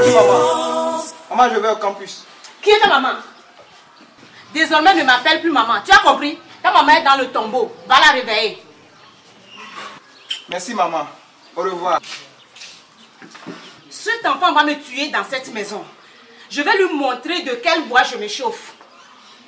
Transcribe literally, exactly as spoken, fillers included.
Oui, maman. Maman, je vais au campus. Qui est ta maman? Désormais, ne m'appelle plus maman. Tu as compris? Ta maman est dans le tombeau. Va la réveiller. Merci, maman. Au revoir. Cet enfant va me tuer dans cette maison. Je vais lui montrer de quel bois je me chauffe.